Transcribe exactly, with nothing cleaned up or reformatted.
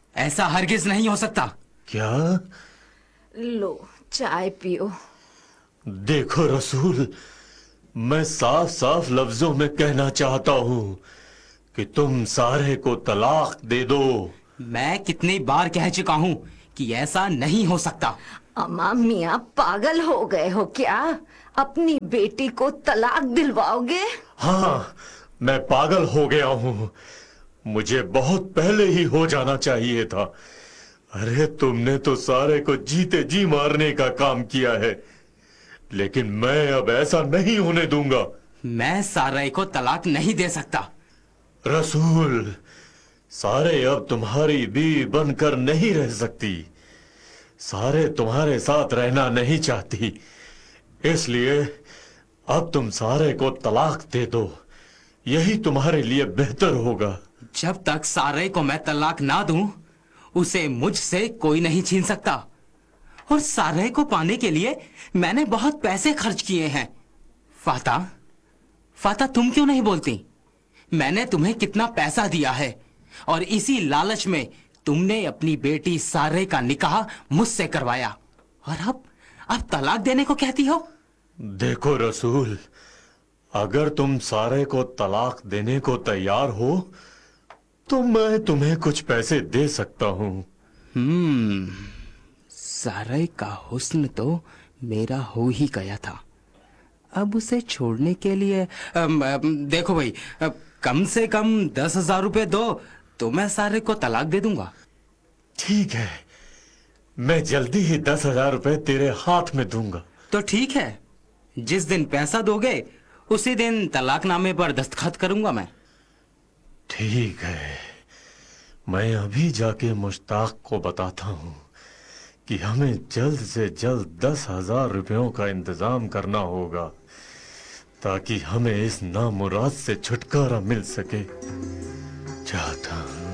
ऐसा हरगिज नहीं हो सकता। क्या? लो चाय पियो। देखो रसूल, मैं साफ साफ लफ्जों में कहना चाहता हूं कि तुम सारे को तलाक दे दो। मैं कितनी बार कह चुका हूं कि ऐसा नहीं हो सकता। अम्मा मियाँ पागल हो गए हो क्या? अपनी बेटी को तलाक दिलवाओगे? हाँ, मैं पागल हो गया हूं। मुझे बहुत पहले ही हो जाना चाहिए था। अरे तुमने तो सारे को जीते जी मारने का काम किया है, लेकिन मैं अब ऐसा नहीं होने दूंगा। मैं सारे को तलाक नहीं दे सकता। रसूल, सारे अब तुम्हारी बीवी बनकर नहीं रह सकती। सारे तुम्हारे साथ रहना नहीं चाहती, इसलिए अब तुम सारे को तलाक दे दो। यही तुम्हारे लिए बेहतर होगा। जब तक सारे को मैं तलाक ना दूं, उसे मुझसे कोई नहीं छीन सकता। और सारे को पाने के लिए मैंने बहुत पैसे खर्च किए हैं। फाता, फाता तुम क्यों नहीं बोलती? मैंने तुम्हें कितना पैसा दिया है, और इसी लालच में तुमने अपनी बेटी सारे का निकाह मुझसे करवाया, और अब अब तलाक देने को कहती हो? देखो रसूल, अगर तुम सारे को तलाक देने को तैयार हो तो मैं तुम्हें कुछ पैसे दे सकता हूं। हम्म, सारे का हुस्न तो मेरा हो ही गया था। अब उसे छोड़ने के लिए अम, अम, देखो भाई, अ, कम से कम दस हजार रुपए दो तो मैं सारे को तलाक दे दूंगा। ठीक है, मैं जल्दी ही दस हजार रुपए तेरे हाथ में दूंगा। तो ठीक है, जिस दिन पैसा दोगे उसी दिन तलाकनामे पर दस्तखत करूंगा मैं। ठीक है, मैं अभी जाके मुश्ताक को बताता हूँ कि हमें जल्द से जल्द दस हजार रुपयों का इंतजाम करना होगा, ताकि हमें इस नामुराद से छुटकारा मिल सके। जाता हूँ।